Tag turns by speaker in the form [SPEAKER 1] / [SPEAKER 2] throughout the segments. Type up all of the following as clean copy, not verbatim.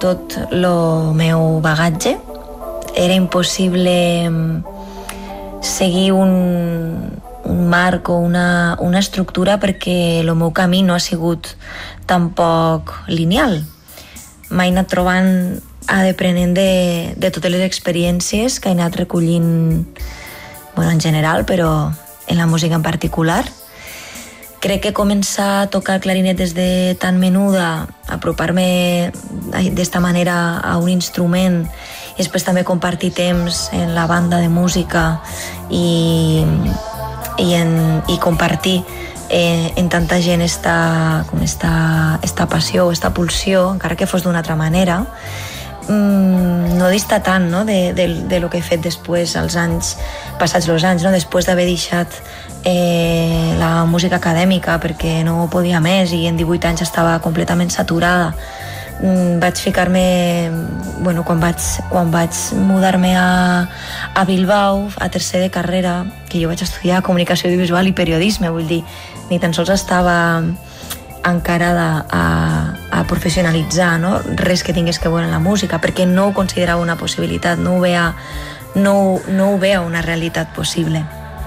[SPEAKER 1] tot el meu bagatge. Era impossible seguir un marc o una estructura perquè el meu camí no ha sigut tampoc lineal. M'he anat trobant aprenent de totes les experiències que he anat recollint, en general, però en la música en particular. Crec que començar a tocar el clarinet des de tan menuda, apropar-me d'esta manera a un instrument i després també compartir temps en la banda de música i compartir en tanta gent esta passió o esta pulsió, encara que fos d'una altra manera, no dista tant, no? de lo que he fet després, passats els anys, no? Després d'haver deixat la música acadèmica perquè no podia més i en 18 anys estava completament saturada. Vaig ficar-me, quan vaig mudar-me a Bilbao, a tercer de carrera, que jo vaig estudiar comunicació audiovisual i periodisme, vull dir, ni tan sols estava encarada a professionalitzar, no? Res que tingués que veure en la música, perquè no ho considerava una possibilitat, no ho veia una realitat possible.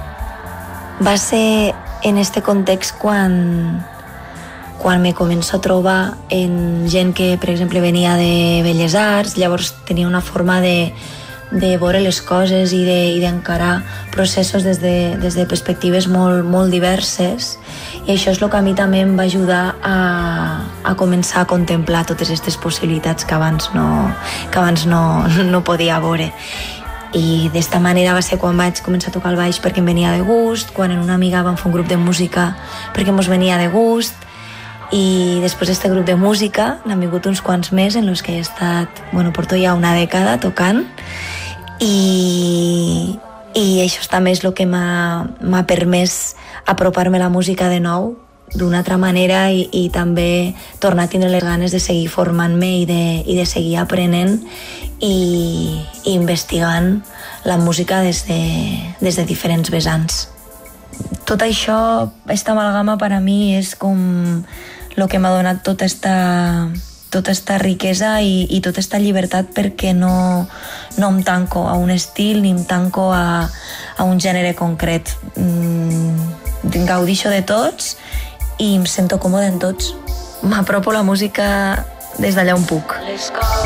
[SPEAKER 1] Va ser en este context quan me començo a trobar en gent que, per exemple, venia de Belles Arts, llavors tenia una forma de veure les coses i d'encarar processos des de perspectives molt diverses, i això és el que a mi també em va ajudar a començar a contemplar totes aquestes possibilitats que abans no podia veure. I d'esta manera va ser quan vaig començar a tocar el baix perquè em venia de gust, quan en una amiga vam fer un grup de música perquè mos venia de gust, i després d'aquest grup de música n'han vingut uns quants més en els que he estat, porto ja una dècada tocant, i això també és el que m'ha permès apropar-me a la música de nou d'una altra manera i també tornar a tindre les ganes de seguir formant-me i de seguir aprenent i investigant la música des de diferents vessants. Tot això, esta amalgama per a mi és com el que m'ha donat tota esta riquesa i tota esta llibertat, perquè no em tanco a un estil ni em tanco a un gènere concret. Gaudixo de tots i em sento còmode en tots. M'apropo la música des d'allà on puc.